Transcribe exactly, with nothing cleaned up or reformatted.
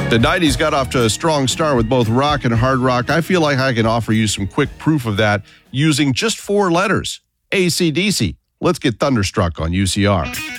The nineties got off to a strong start with both rock and hard rock. I feel like I can offer you some quick proof of that using just four letters. A C D C. Let's get thunderstruck on U C R.